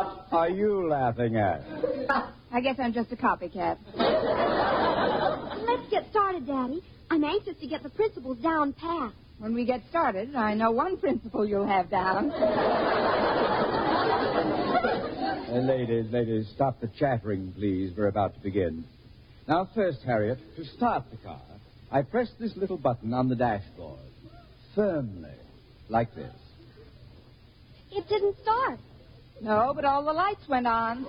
What are you laughing at? I guess I'm just a copycat. Let's get started, Daddy. I'm anxious to get the principles down pat. When we get started, I know one principle you'll have down. Ladies, stop the chattering, please. We're about to begin. Now, first, Harriet, to start the car, I press this little button on the dashboard. Firmly, like this. It didn't start. No, but all the lights went on.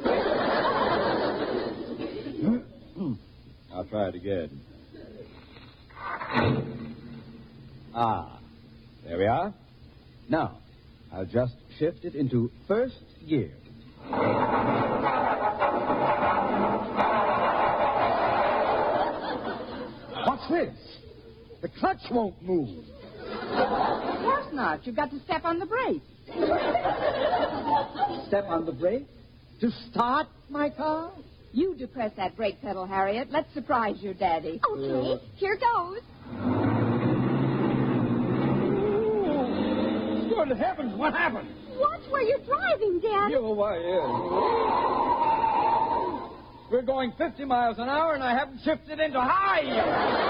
I'll try it again. There we are. Now, I'll just shift it into first gear. What's this? The clutch won't move. Of course not. You've got to step on the brake. Step on the brake? To start my car? You depress that brake pedal, Harriet. Let's surprise your daddy. Okay, here goes. Good heavens, what happened? Watch where you're driving, Daddy. We're going 50 miles an hour, and I haven't shifted into high yet.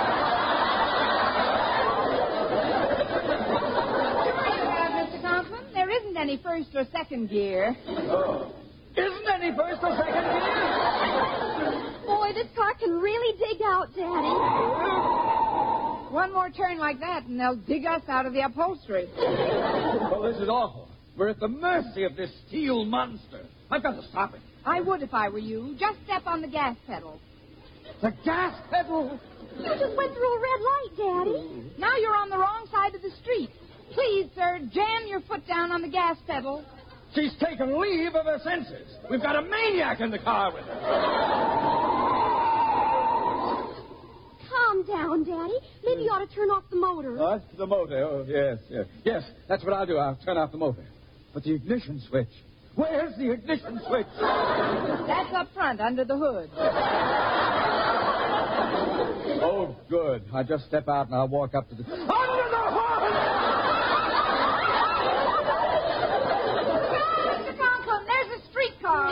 Mr. Conklin, there isn't any first or second gear. Oh. Isn't any first or second gear? Boy, this car can really dig out, Daddy. One more turn like that, and they'll dig us out of the upholstery. Oh, this is awful. We're at the mercy of this steel monster. I've got to stop it. I would if I were you. Just step on the gas pedal. The gas pedal? You just went through a red light, Daddy. Now you're on the wrong side of the street. Please, sir, jam your foot down on the gas pedal. She's taken leave of her senses. We've got a maniac in the car with her. Calm down, Daddy. Maybe you ought to turn off the motor. What? The motor? Oh, yes. Yes, that's what I'll do. I'll turn off the motor. But the ignition switch. Where's the ignition switch? That's up front, under the hood. Oh, good. I'll just step out and I'll walk up to the... Under the hood! Mr. Conklin, there's a streetcar.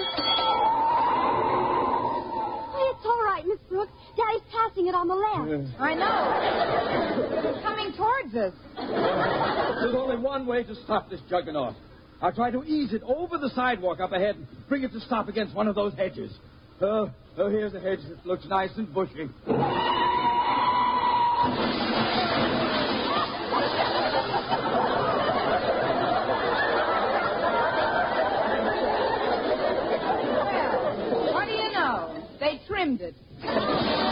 It's all right, Miss Brooks. Daddy's passing it on the left. I know. It's coming towards us. There's only one way to stop this juggernaut. I'll try to ease it over the sidewalk up ahead and bring it to stop against one of those hedges. Oh, here's a hedge that looks nice and bushy. Well, what do you know? They trimmed it.